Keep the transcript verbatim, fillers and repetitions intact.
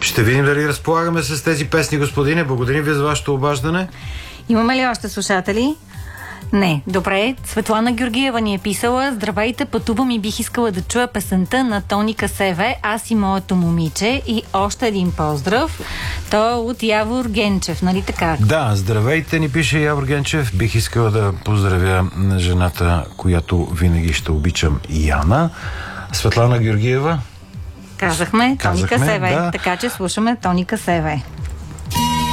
Ще видим дали разполагаме с тези песни, господине. Благодарим ви за вашето обаждане. Имаме ли още слушатели? Не. Добре. Светлана Георгиева ни е писала: здравейте, пътувам и бих искала да чуя песента на Тоника Севе "Аз и моето момиче", и още един поздрав. То е от Явор Генчев, нали така? Да, здравейте, ни пише Явор Генчев. Бих искала да поздравя жената, която винаги ще обичам, Яна. Светлана Георгиева. Казахме, Тоника Казахме, Севе. да. Така че слушаме Тоника Севе.